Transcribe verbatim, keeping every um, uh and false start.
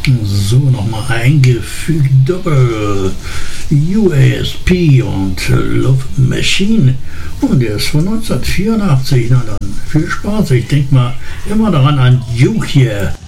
So, nochmal eingefügt. Doppel U A S P und Love Machine. Und der ist von neunzehnhundertvierundachtzig. Na dann, viel Spaß. Ich denke mal immer daran an Duke hier.